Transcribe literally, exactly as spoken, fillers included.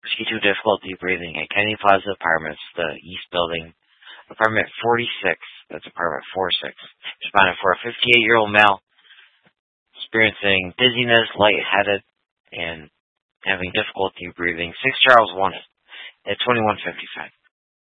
Rescue two, difficulty breathing at Kennedy Plaza Apartments, the East Building. Apartment forty-six, that's apartment forty-six. Responded for a fifty-eight-year-old male experiencing dizziness, lightheaded, and having difficulty breathing. Six Charles wanted at twenty-one fifty-five.